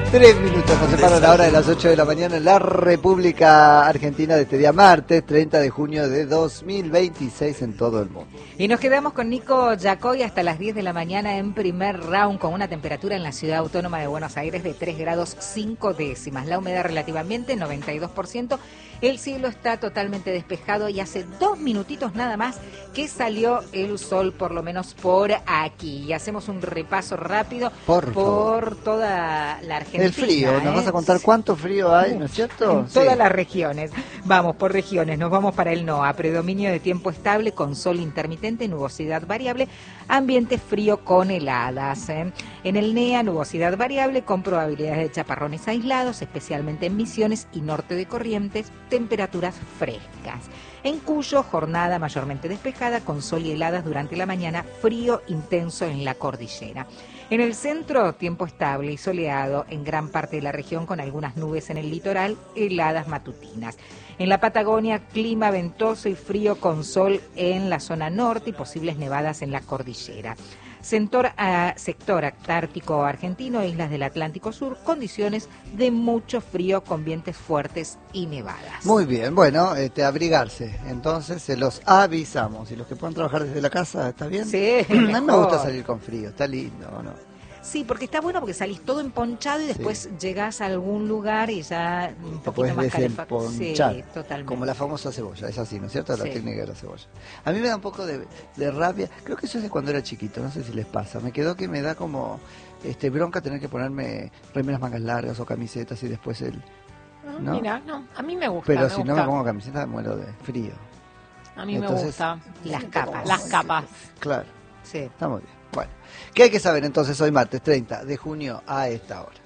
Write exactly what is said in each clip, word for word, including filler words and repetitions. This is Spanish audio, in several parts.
Tres minutos nos separan ahora de las ocho de la mañana en la República Argentina de este día martes, treinta de junio de dos mil veintiséis en todo el mundo. Y nos quedamos con Nico Yacoy hasta las diez de la mañana en primer round con una temperatura en la ciudad autónoma de Buenos Aires de tres grados cinco décimas. La humedad relativamente noventa y dos por ciento. El cielo está totalmente despejado y hace dos minutitos nada más que salió el sol, por lo menos por aquí. Y hacemos un repaso rápido por, por toda la Argentina. El frío, ¿nos ¿eh? vas a contar cuánto frío hay, no es cierto? En todas sí. las regiones. Vamos por regiones, nos vamos para el NOA. Predominio de tiempo estable con sol intermitente, nubosidad variable, ambiente frío con heladas. ¿eh? En el NEA, nubosidad variable con probabilidades de chaparrones aislados, especialmente en Misiones y norte de Corrientes, temperaturas frescas. En Cuyo, jornada mayormente despejada con sol y heladas durante la mañana, frío intenso en la cordillera. En el centro, tiempo estable y soleado en gran parte de la región con algunas nubes en el litoral, heladas matutinas. En la Patagonia, clima ventoso y frío con sol en la zona norte y posibles nevadas en la cordillera. Sector, uh, sector Antártico Argentino, islas del Atlántico Sur, condiciones de mucho frío con vientos fuertes y nevadas. Muy bien, bueno, este, abrigarse, entonces se los avisamos. Y los que puedan trabajar desde la casa, ¿está bien? Sí, a mí me gusta salir con frío, está lindo, ¿no? Sí, porque está bueno porque salís todo emponchado y después sí. llegás a algún lugar y ya un te poquito más calefactado. Sí, totalmente. Como la famosa cebolla, es así, ¿no es cierto? La sí. técnica de la cebolla. A mí me da un poco de, de rabia, creo que eso es de cuando era chiquito, no sé si les pasa. Me quedó que me da como este bronca tener que ponerme remeras mangas largas o camisetas y después el... ¿no? Mira, no, a mí me gusta. Pero me si gusta. no me pongo camiseta me muero de frío. A mí Entonces, me gusta. Las capas. Las capas. Claro. Sí. Está muy bien. Bueno, ¿qué hay que saber entonces hoy martes treinta de junio a esta hora?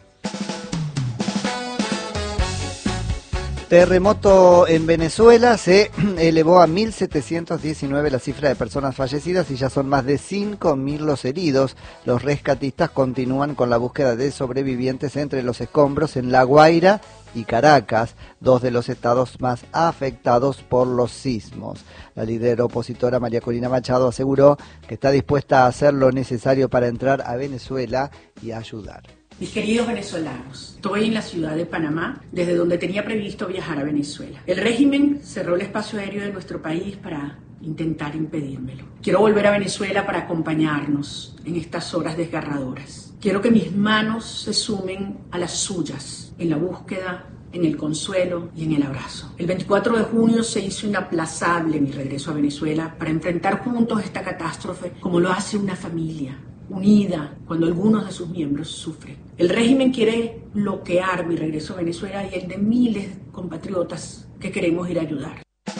Terremoto en Venezuela, se elevó a mil setecientos diecinueve la cifra de personas fallecidas y ya son más de cinco mil los heridos. Los rescatistas continúan con la búsqueda de sobrevivientes entre los escombros en La Guaira y Caracas, dos de los estados más afectados por los sismos. La líder opositora María Corina Machado aseguró que está dispuesta a hacer lo necesario para entrar a Venezuela y ayudar. Mis queridos venezolanos, estoy en la ciudad de Panamá, desde donde tenía previsto viajar a Venezuela. El régimen cerró el espacio aéreo de nuestro país para intentar impedírmelo. Quiero volver a Venezuela para acompañarnos en estas horas desgarradoras. Quiero que mis manos se sumen a las suyas en la búsqueda, en el consuelo y en el abrazo. El veinticuatro de junio se hizo inaplazable mi regreso a Venezuela para enfrentar juntos esta catástrofe como lo hace una familia, unida cuando algunos de sus miembros sufren. El régimen quiere bloquear mi regreso a Venezuela y el de miles de compatriotas que queremos ir a ayudar.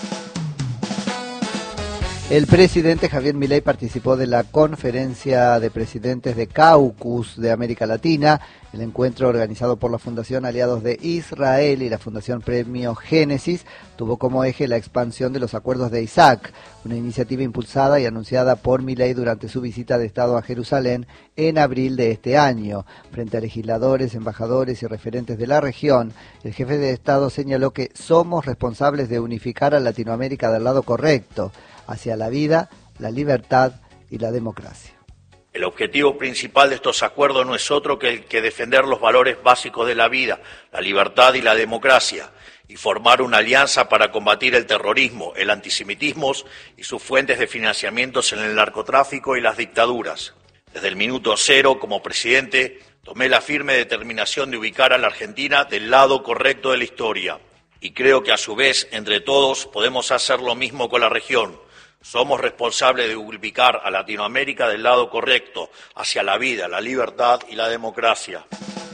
El presidente Javier Milei participó de la conferencia de presidentes de Caucus de América Latina, el encuentro organizado por la Fundación Aliados de Israel y la Fundación Premio Génesis tuvo como eje la expansión de los acuerdos de Isaac, una iniciativa impulsada y anunciada por Milei durante su visita de Estado a Jerusalén en abril de este año. Frente a legisladores, embajadores y referentes de la región, el jefe de Estado señaló que somos responsables de unificar a Latinoamérica del lado correcto, hacia la vida, la libertad y la democracia. El objetivo principal de estos acuerdos no es otro que el que defender los valores básicos de la vida, la libertad y la democracia, y formar una alianza para combatir el terrorismo, el antisemitismo y sus fuentes de financiamientos en el narcotráfico y las dictaduras. Desde el minuto cero, como presidente, tomé la firme determinación de ubicar a la Argentina del lado correcto de la historia. Y creo que a su vez, entre todos, podemos hacer lo mismo con la región. Somos responsables de ubicar a Latinoamérica del lado correcto, hacia la vida, la libertad y la democracia.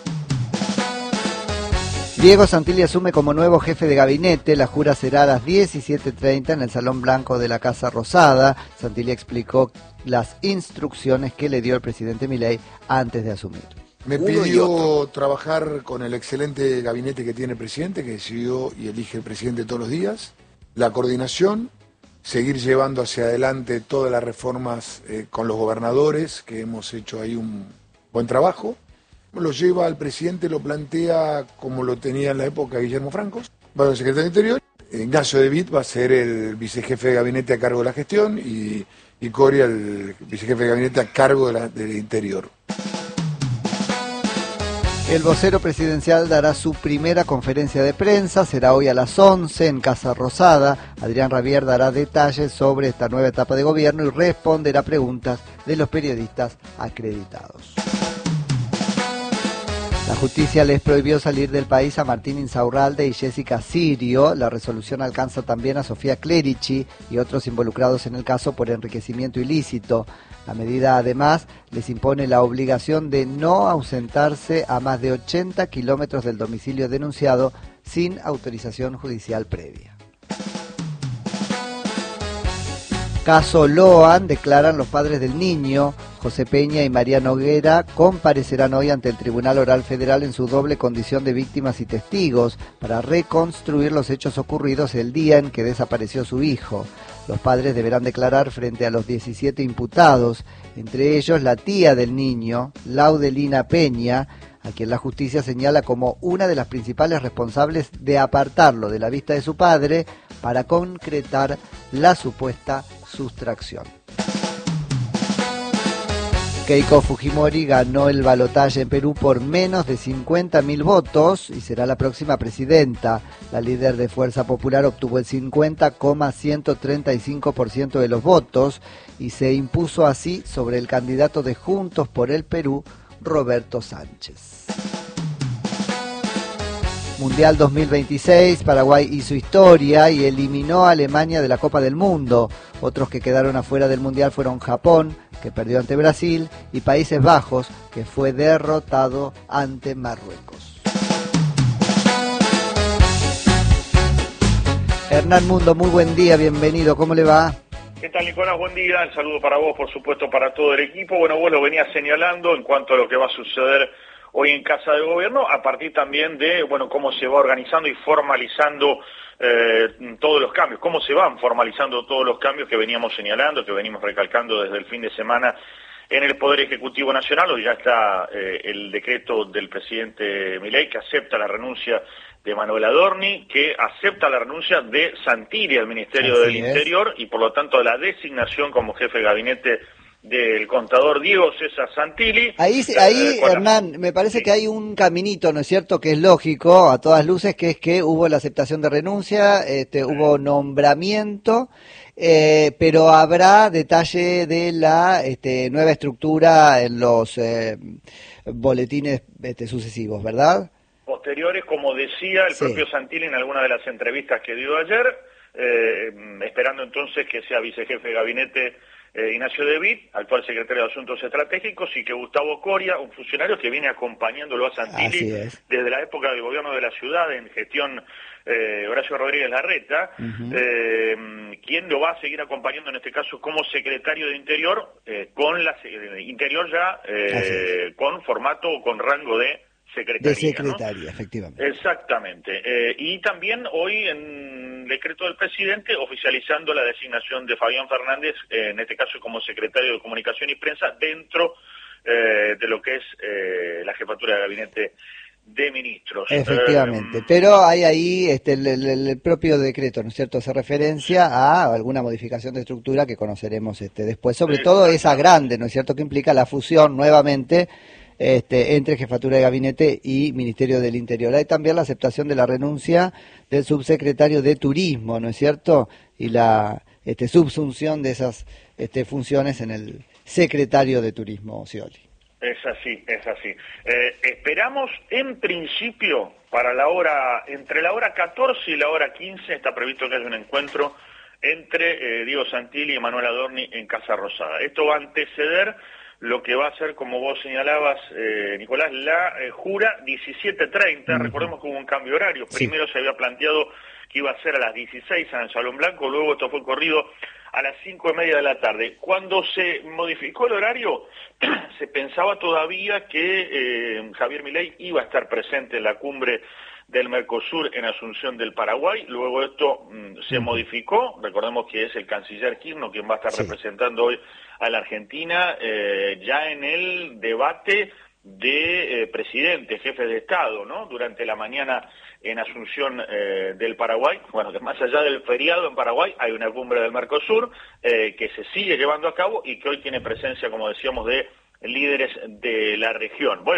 Diego Santilli asume como nuevo jefe de gabinete. La jura será a las diecisiete treinta en el Salón Blanco de la Casa Rosada. Santilli explicó las instrucciones que le dio el presidente Milei antes de asumir. Me pidió trabajar con el excelente gabinete que tiene el presidente, que decidió y elige el presidente todos los días. La coordinación, seguir llevando hacia adelante todas las reformas eh, con los gobernadores, que hemos hecho ahí un buen trabajo. Lo lleva al presidente, lo plantea como lo tenía en la época Guillermo Franco. Va a ser secretario de Interior. Ignacio De Witt va a ser el vicejefe de gabinete a cargo de la gestión y, y Coria el vicejefe de gabinete a cargo de la, del Interior. El vocero presidencial dará su primera conferencia de prensa, será hoy a las once en Casa Rosada. Adrián Rabier dará detalles sobre esta nueva etapa de gobierno y responderá preguntas de los periodistas acreditados. La justicia les prohibió salir del país a Martín Insaurralde y Jessica Sirio. La resolución alcanza también a Sofía Clerici y otros involucrados en el caso por enriquecimiento ilícito. La medida además les impone la obligación de no ausentarse a más de ochenta kilómetros del domicilio denunciado sin autorización judicial previa. Caso Loan, declaran los padres del niño. José Peña y María Noguera comparecerán hoy ante el Tribunal Oral Federal en su doble condición de víctimas y testigos para reconstruir los hechos ocurridos el día en que desapareció su hijo. Los padres deberán declarar frente a los diecisiete imputados, entre ellos la tía del niño, Laudelina Peña, a quien la justicia señala como una de las principales responsables de apartarlo de la vista de su padre para concretar la supuesta sustracción. Keiko Fujimori ganó el balotaje en Perú por menos de cincuenta mil votos y será la próxima presidenta. La líder de Fuerza Popular obtuvo el cincuenta coma ciento treinta y cinco por ciento de los votos y se impuso así sobre el candidato de Juntos por el Perú, Roberto Sánchez. Mundial dos mil veintiséis, Paraguay hizo historia y eliminó a Alemania de la Copa del Mundo. Otros que quedaron afuera del Mundial fueron Japón, que perdió ante Brasil, y Países Bajos, que fue derrotado ante Marruecos. Hernán Mundo, muy buen día, bienvenido, ¿cómo le va? ¿Qué tal, Nicolás? Buen día, el saludo para vos, por supuesto, para todo el equipo. Bueno, vos lo venías señalando en cuanto a lo que va a suceder hoy en Casa de Gobierno, a partir también de, bueno, cómo se va organizando y formalizando eh, todos los cambios, cómo se van formalizando todos los cambios que veníamos señalando, que venimos recalcando desde el fin de semana en el Poder Ejecutivo Nacional. Hoy ya está eh, el decreto del presidente Milei, que acepta la renuncia de Manuel Adorni, que acepta la renuncia de Santilli al Ministerio Así del es. Interior y por lo tanto la designación como jefe de gabinete del contador Diego César Santilli. Ahí, eh, ahí con la- Hernán, me parece Sí. que hay un caminito, ¿no es cierto?, que es lógico a todas luces, que es que hubo la aceptación de renuncia, este, hubo nombramiento, eh, pero habrá detalle de la este, nueva estructura en los eh, boletines este, sucesivos, ¿verdad? Posteriores, como decía el Sí. propio Santilli en alguna de las entrevistas que dio ayer, eh, esperando entonces que sea vicejefe de gabinete eh, Ignacio De Witt, actual secretario de Asuntos Estratégicos, y que Gustavo Coria, un funcionario que viene acompañándolo a Santilli Así es. desde la época del gobierno de la ciudad en gestión eh, Horacio Rodríguez Larreta, Ujú. eh, quien lo va a seguir acompañando en este caso como secretario de Interior, eh, con la eh, Interior ya eh, con formato o con rango de secretaría. De secretaria, ¿no? efectivamente. Exactamente. Eh, y también hoy en decreto del presidente oficializando la designación de Fabián Fernández, eh, en este caso como secretario de Comunicación y Prensa, dentro eh, de lo que es eh, la jefatura de gabinete de ministros. Efectivamente, Eh, pero hay ahí este, el, el- el propio decreto, ¿no es cierto?, hace referencia a alguna modificación de estructura que conoceremos este, después, sobre todo esa grande, ¿no es cierto?, que implica la fusión nuevamente este, entre Jefatura de Gabinete y Ministerio del Interior. Hay también la aceptación de la renuncia del subsecretario de Turismo, ¿no es cierto?, y la este, subsunción de esas este, funciones en el secretario de Turismo, Scioli. Es así, es así. Eh, esperamos en principio para la hora, entre la hora catorce y la hora quince está previsto que haya un encuentro entre eh, Diego Santilli y Manuel Adorni en Casa Rosada. Esto va a anteceder lo que va a ser, como vos señalabas, eh, Nicolás, la eh, jura diecisiete treinta. Uh-huh. Recordemos que hubo un cambio horario. Sí. Primero se había planteado que iba a ser a las dieciséis en el Salón Blanco, luego esto fue corrido a las cinco y media de la tarde. Cuando se modificó el horario, se pensaba todavía que eh, Javier Milei iba a estar presente en la cumbre del Mercosur en Asunción del Paraguay. Luego esto mmm, se uh-huh. modificó. Recordemos que es el canciller Kirchner quien va a estar sí. representando hoy a la Argentina eh, ya en el debate de eh, presidentes, jefes de Estado, ¿no? Durante la mañana en Asunción eh, del Paraguay. Bueno, que más allá del feriado en Paraguay hay una cumbre del Mercosur eh, que se sigue llevando a cabo y que hoy tiene presencia, como decíamos, de líderes de la región. Bueno,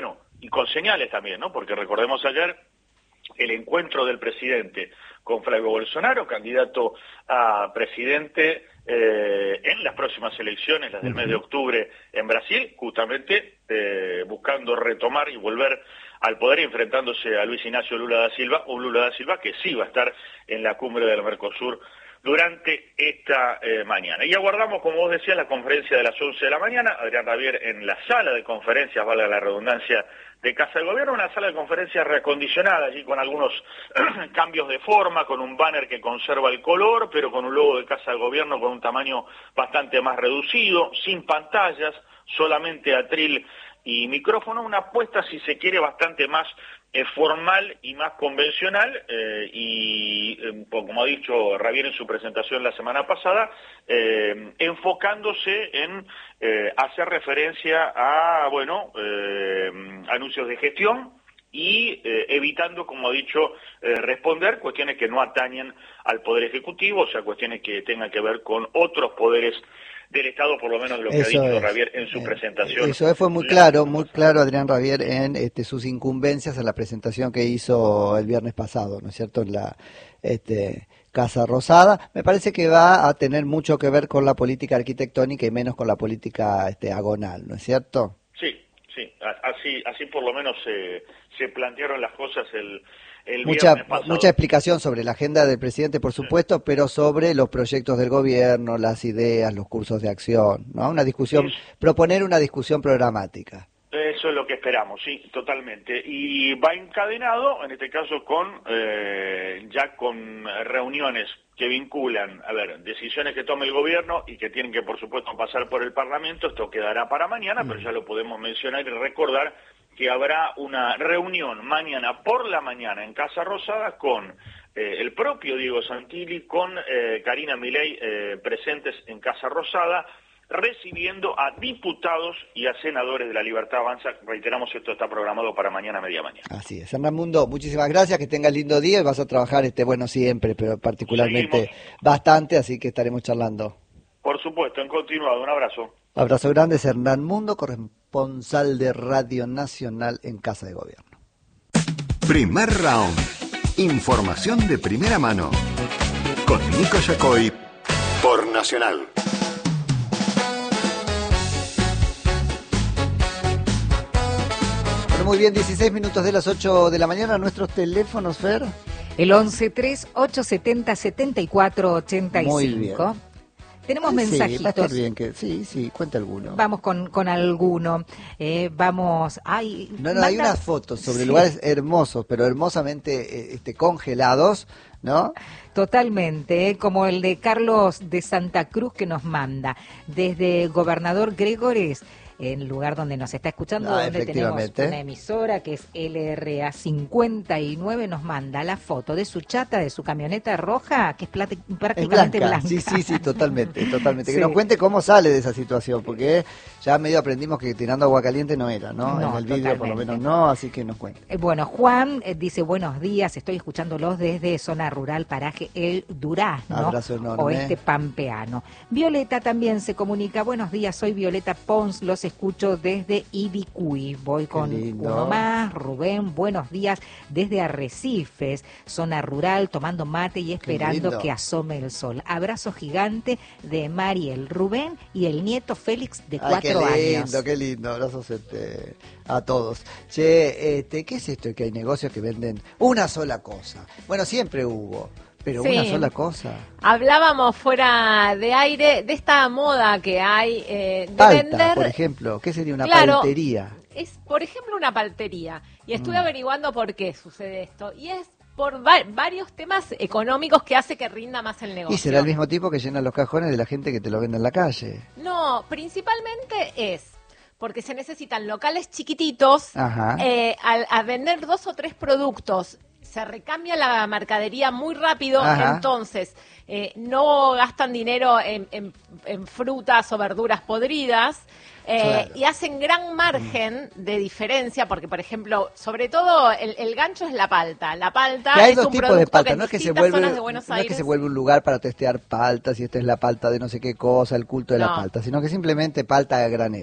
y con señales también, ¿no? Porque recordemos ayer el encuentro del presidente con Flavio Bolsonaro, candidato a presidente eh, en las próximas elecciones, las del mes de octubre en Brasil, justamente eh, buscando retomar y volver al poder y enfrentándose a Luis Ignacio Lula da Silva, un Lula da Silva que sí va a estar en la cumbre del Mercosur durante esta eh, mañana. Y aguardamos, como vos decías, la conferencia de las once de la mañana, Adrián Ravier en la sala de conferencias, valga la redundancia, de Casa de Gobierno, una sala de conferencias reacondicionada, allí con algunos cambios de forma, con un banner que conserva el color, pero con un logo de Casa de Gobierno con un tamaño bastante más reducido, sin pantallas, solamente atril y micrófono, una apuesta, si se quiere, bastante más eh, formal y más convencional, eh, y eh, como ha dicho Ravier en su presentación la semana pasada, eh, enfocándose en eh, hacer referencia a, bueno, eh, anuncios de gestión y eh, evitando, como ha dicho, eh, responder cuestiones que no atañen al Poder Ejecutivo, o sea, cuestiones que tengan que ver con otros poderes del Estado, por lo menos lo que eso ha dicho es. Ravier en su eh, presentación. Eso fue muy claro, muy claro Adrián Ravier en este, sus incumbencias en la presentación que hizo el viernes pasado, ¿no es cierto?, en la este, Casa Rosada. Me parece que va a tener mucho que ver con la política arquitectónica y menos con la política este, agonal, ¿no es cierto? Sí, sí, así, así por lo menos se, se plantearon las cosas el El mucha mucha explicación sobre la agenda del presidente, por supuesto, sí, pero sobre los proyectos del gobierno, las ideas, los cursos de acción, ¿no? Una discusión, sí, proponer una discusión programática. Eso es lo que esperamos, sí, totalmente. Y va encadenado, en este caso, con eh, ya con reuniones que vinculan, a ver, decisiones que tome el gobierno y que tienen que, por supuesto, pasar por el Parlamento. Esto quedará para mañana, mm. pero ya lo podemos mencionar y recordar que habrá una reunión mañana por la mañana en Casa Rosada con eh, el propio Diego Santilli, con eh, Karina Milei eh, presentes en Casa Rosada, recibiendo a diputados y a senadores de la Libertad Avanza. Reiteramos, esto está programado para mañana, media mañana. Así es. Hernán Mundo, muchísimas gracias, que tengas lindo día y vas a trabajar, este bueno, siempre, pero particularmente Seguimos. bastante, así que estaremos charlando. Por supuesto, en continuado. Un abrazo. Abrazo grande, es Hernán Mundo, corresponsal de Radio Nacional en Casa de Gobierno. Primer round. Información de primera mano. Con Nico Yacoy por Nacional. Bueno, muy bien, dieciséis minutos de las ocho de la mañana. Nuestros teléfonos, Fer. El once tres ocho setenta setenta y cuatro ochenta y cinco. Muy bien. Tenemos mensajitos. Sí, va a estar bien que, sí, sí, cuenta alguno. Vamos con, con alguno. Eh, vamos. Ay, no, no, manda... hay unas fotos sobre sí. lugares hermosos, pero hermosamente este, congelados, ¿no? Totalmente, ¿eh? Como el de Carlos de Santa Cruz que nos manda desde Gobernador Gregores, en el lugar donde nos está escuchando, ah, donde tenemos una emisora que es L R A cincuenta y nueve, nos manda la foto de su chata, de su camioneta roja, que es prácticamente es blanca. blanca. Sí, sí, sí, totalmente, totalmente. Sí. Que nos cuente cómo sale de esa situación, porque ya medio aprendimos que tirando agua caliente no era, ¿no? no en el vídeo por lo menos no, así que nos cuente. Eh, bueno, Juan eh, dice, buenos días, estoy escuchándolos desde zona rural, paraje El Durazno, abrazo enorme. Oeste pampeano. Violeta también se comunica, buenos días, soy Violeta Pons, los escucho desde Ibicuy. Voy con uno más. Rubén, buenos días desde Arrecifes, zona rural, tomando mate y esperando que asome el sol. Abrazo gigante de Mariel, Rubén y el nieto Félix de cuatro Ay, qué lindo, años. Qué lindo, abrazos este, a todos. Che, este, ¿qué es esto que hay negocios que venden una sola cosa? Bueno, siempre hubo. Pero sí. Una sola cosa. Hablábamos fuera de aire de esta moda que hay eh, de Palta, vender. Por ejemplo, ¿qué sería una claro, paltería? Es, por ejemplo, una paltería. Y estuve mm. averiguando por qué sucede esto. Y es por va- varios temas económicos que hace que rinda más el negocio. Y será el mismo tipo que llena los cajones de la gente que te lo vende en la calle. No, principalmente es porque se necesitan locales chiquititos eh, a, a vender dos o tres productos. Se recambia la mercadería muy rápido, Ajá. entonces eh, no gastan dinero en, en, en frutas o verduras podridas eh, claro. y hacen gran margen mm. de diferencia, porque, por ejemplo, sobre todo el, el gancho es la palta. La palta hay es dos un tipos producto de palta. que No en es que se distintas vuelve, zonas de Buenos no Aires... es que se vuelve un lugar para testear paltas y esta es la palta de no sé qué cosa, el culto de no. la palta, sino que simplemente palta a granel.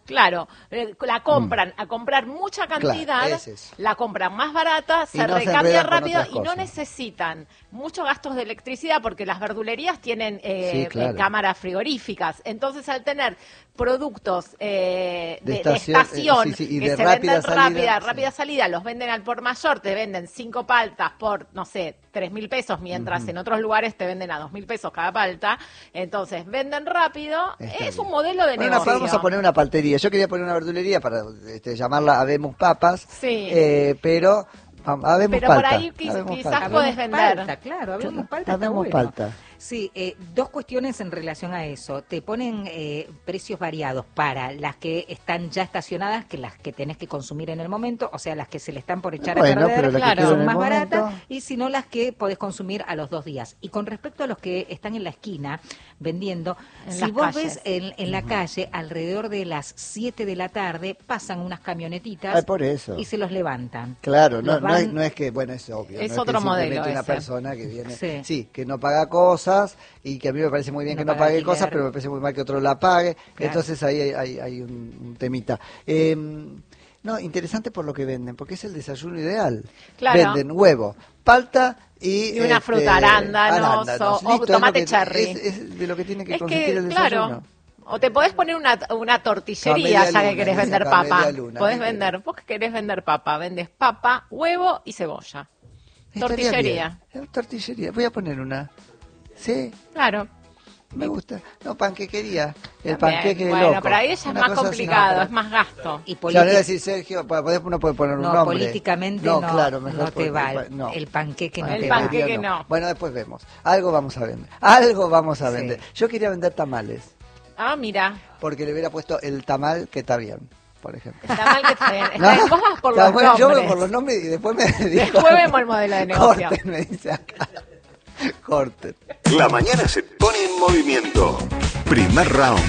Claro, eh, la compran mm. a comprar mucha cantidad, claro, es la compran más barata, se no recambia se rápido y no necesitan muchos gastos de electricidad porque las verdulerías tienen eh, sí, claro. eh, cámaras frigoríficas. Entonces, al tener productos eh, de, de estación, de estación eh, sí, sí, que de se venden salida, rápida, sí. rápida salida, los venden al por mayor, te venden cinco paltas por, no sé, tres mil pesos, mientras uh-huh. en otros lugares te venden a dos mil pesos cada palta. Entonces, venden rápido. Está es bien. Un modelo de bueno, negocio. Vamos a poner una paltería. Yo quería poner una verdulería para este, llamarla Habemos Papas, sí. eh, pero habemos pero palta. por ahí quizás, quizás podés vender. Palta, claro, habemos palta. Habemos bueno. palta. Sí, eh, dos cuestiones en relación a eso. Te ponen eh, precios variados para las que están ya estacionadas, que las que tenés que consumir en el momento, o sea, las que se le están por echar bueno, a perder, claro, son más baratas, y si no, las que podés consumir a los dos días. Y con respecto a los que están en la esquina vendiendo, en si vos calles. ves en, en la uh-huh. calle, alrededor de las siete de la tarde, pasan unas camionetitas Ay, por eso. y se los levantan. Claro, no, van... no, es, no es que, bueno, es obvio. Es no otro es que modelo una ese. persona que viene, sí. sí, que no paga cosas, y que a mí me parece muy bien no que no pague alquiler. Cosas, pero me parece muy mal que otro la pague, claro. Entonces ahí hay, hay, hay un, un temita. Eh, no, interesante por lo que venden, porque es el desayuno ideal. Claro. Venden huevo, palta y, y una este, fruta, arándanos, arándanos. o, o tomate que, cherry. Es, es de lo que tiene que es consistir que, el desayuno. Claro. O te podés poner una, una tortillería ya que querés vender papa. Luna, podés vender, vos que querés vender papa, vendes papa, huevo y cebolla. Estaría tortillería. Bien. Tortillería, voy a poner una. ¿Sí? Claro. Me gusta. No, panquequería. El También, panqueque bueno, loco. pero ahí ya es Una más complicado, no, es más gasto. Y politi- claro, decir, Sergio, uno puede poner un no, nombre. políticamente no, no, claro, mejor no te va. El, no. el panqueque no el te panqueque va. no. no. Bueno, después vemos. Algo vamos a vender. Algo vamos a vender. Sí. Yo quería vender tamales. Ah, mira. Porque le hubiera puesto el tamal que está bien, por ejemplo. Está mal que está bien. Está ¿no? Vos vas por los bueno, nombres. Yo voy por los nombres y después me dijo, después vemos el modelo de negocio. Corten, me dice acá. Corten. La mañana se pone en movimiento. Primer round.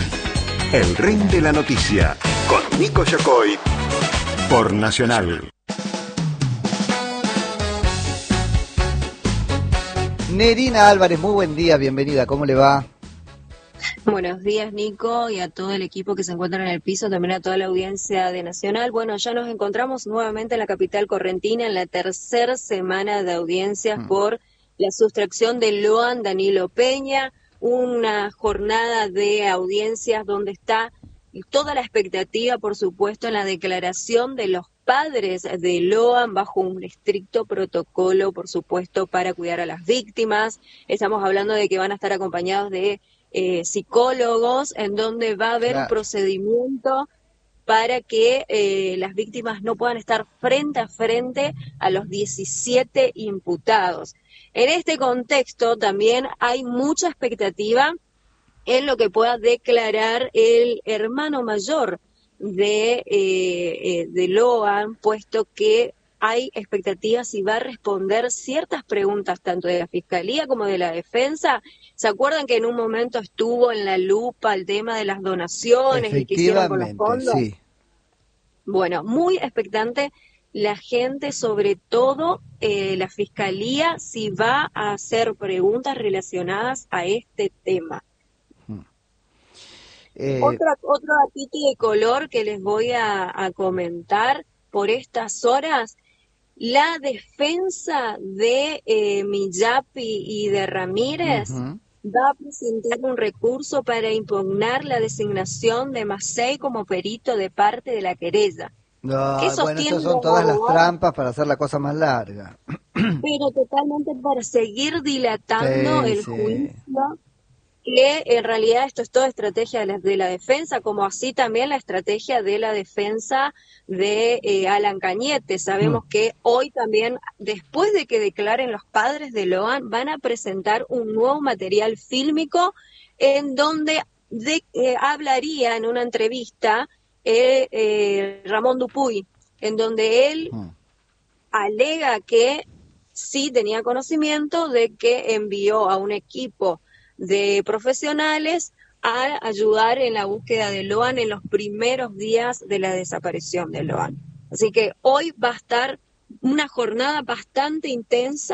El ring de la noticia. Con Nico Yacoy. Por Nacional. Nerina Álvarez, muy buen día, bienvenida. ¿Cómo le va? Buenos días, Nico, y a todo el equipo que se encuentra en el piso, también a toda la audiencia de Nacional. Bueno, ya nos encontramos nuevamente en la capital correntina en la tercera semana de audiencias mm. por la sustracción de Loan Danilo Peña, una jornada de audiencias donde está toda la expectativa, por supuesto, en la declaración de los padres de Loan bajo un estricto protocolo, por supuesto, para cuidar a las víctimas. Estamos hablando de que van a estar acompañados de eh, psicólogos, en donde va a haber claro. un procedimiento para que eh, las víctimas no puedan estar frente a frente a los diecisiete imputados. En este contexto también hay mucha expectativa en lo que pueda declarar el hermano mayor de, eh, de Loan, puesto que hay expectativas si va a responder ciertas preguntas tanto de la Fiscalía como de la Defensa. ¿Se acuerdan que en un momento estuvo en la lupa el tema de las donaciones y que hicieron con los fondos? Sí. Bueno, muy expectante la gente, sobre todo eh, la Fiscalía, si va a hacer preguntas relacionadas a este tema. Eh... Otro, otro datito de color que les voy a, a comentar por estas horas. La defensa de eh, Millapi y de Ramírez uh-huh. va a presentar un recurso para impugnar la designación de Macei como perito de parte de la querella. No, bueno, esas son todas las trampas para hacer la cosa más larga. Pero totalmente para seguir dilatando sí, el sí. juicio, que en realidad esto es toda estrategia de la, de la defensa, como así también la estrategia de la defensa de eh, Alan Cañete. Sabemos mm. que hoy también, después de que declaren los padres de Loan, van a presentar un nuevo material fílmico en donde de, eh, hablaría en una entrevista eh, eh, Ramón Dupuy, en donde él mm. alega que sí tenía conocimiento de que envió a un equipo de profesionales a ayudar en la búsqueda de Loan en los primeros días de la desaparición de Loan. Así que hoy va a estar una jornada bastante intensa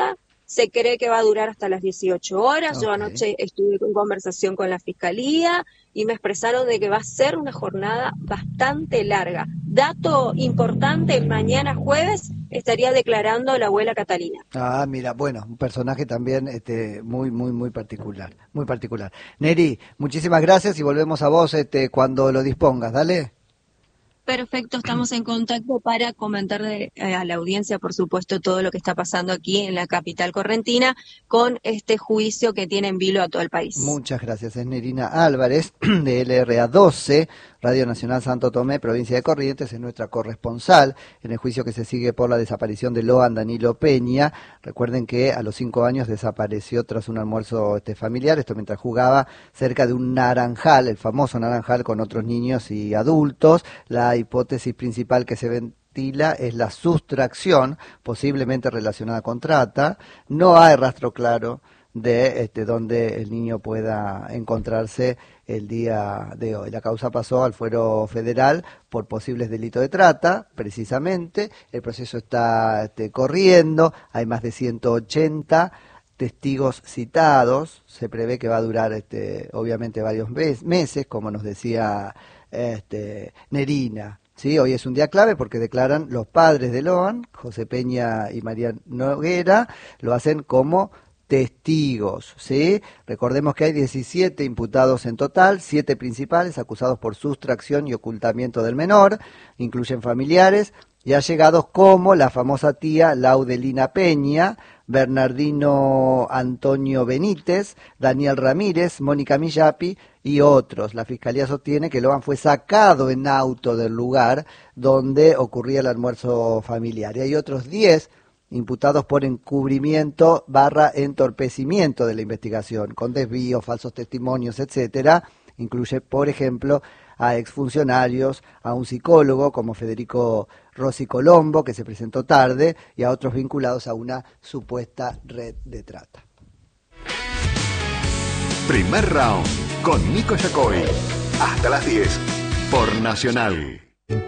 Se cree que va a durar hasta las dieciocho horas. Okay. Yo anoche estuve en conversación con la Fiscalía y me expresaron de que va a ser una jornada bastante larga. Dato importante, mañana jueves estaría declarando la abuela Catalina. Ah, mira, bueno, un personaje también este, muy, muy, muy particular, muy particular. Neri, muchísimas gracias y volvemos a vos este, cuando lo dispongas, dale. Perfecto, estamos en contacto para comentarle eh, a la audiencia, por supuesto, todo lo que está pasando aquí en la capital correntina con este juicio que tiene en vilo a todo el país. Muchas gracias. Es Nerina Álvarez, de L R A doce, Radio Nacional Santo Tomé, provincia de Corrientes, es nuestra corresponsal en el juicio que se sigue por la desaparición de Loan Danilo Peña. Recuerden que a los cinco años desapareció tras un almuerzo este, familiar, esto mientras jugaba cerca de un naranjal, el famoso naranjal con otros niños y adultos. La hipótesis principal que se ventila es la sustracción, posiblemente relacionada con trata. No hay rastro claro de este, donde el niño pueda encontrarse el día de hoy. La causa pasó al fuero federal por posibles delitos de trata, precisamente. El proceso está este, corriendo, hay más de ciento ochenta testigos citados. Se prevé que va a durar este, obviamente varios meses, como nos decía este, Nerina. Sí, hoy es un día clave porque declaran los padres de Loan, José Peña y María Noguera, lo hacen como testigos, ¿sí? Recordemos que hay diecisiete imputados en total, siete principales acusados por sustracción y ocultamiento del menor, incluyen familiares y allegados como la famosa tía Laudelina Peña, Bernardino Antonio Benítez, Daniel Ramírez, Mónica Millapi y otros. La Fiscalía sostiene que Loan fue sacado en auto del lugar donde ocurría el almuerzo familiar. Y hay otros diez imputados por encubrimiento barra entorpecimiento de la investigación, con desvíos, falsos testimonios, etcétera. Incluye, por ejemplo, a exfuncionarios, a un psicólogo como Federico Rossi Colombo, que se presentó tarde, y a otros vinculados a una supuesta red de trata. Primer round con Nico Yacoy. Hasta las diez por Nacional.